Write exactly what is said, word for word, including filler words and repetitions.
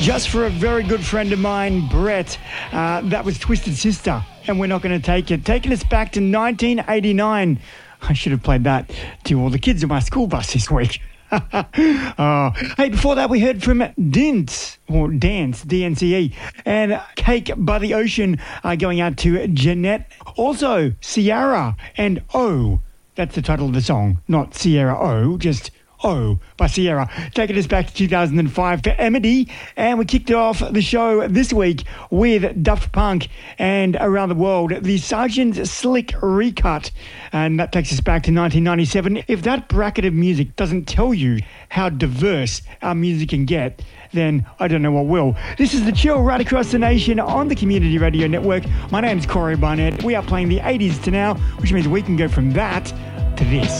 Just for a very good friend of mine, Brett. Uh, that was Twisted Sister, and we're not going to take it. Taking us back to nineteen eighty-nine. I should have played that to all the kids on my school bus this week. uh, hey, before that we heard from Dance, or Dance, D N C E, and Cake by the Ocean uh, going out to Jeanette. Also, Sierra and O. That's the title of the song, not Sierra O, just O by Sierra. Taking us back to two thousand five for Amity. And we kicked off the show this week with Daft Punk and Around the World, the Sergeant Slick recut. And that takes us back to nineteen ninety-seven. If that bracket of music doesn't tell you how diverse our music can get, then I don't know what will. This is The Chill right across the nation on the Community Radio Network. My name's Corey Barnett. We are playing the eighties to now, which means we can go from that to this.